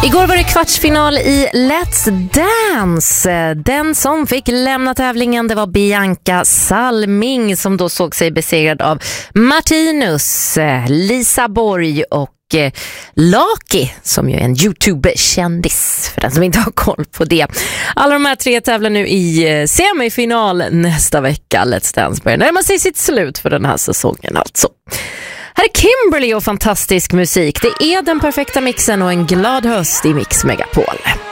Igår var det kvartsfinal i Let's Dance. Den som fick lämna tävlingen, det var Bianca Salming som då såg sig besegrad av Martinus, Lisa Borg och Laki, som ju är en YouTube-kändis för den som inte har koll på det. Alla de här tre tävlar nu i semifinal nästa vecka. Let's Dance börjar närma sig sitt slut för den här säsongen alltså. Här är Kimberly och fantastisk musik. Det är den perfekta mixen och en glad höst i Mix Megapol.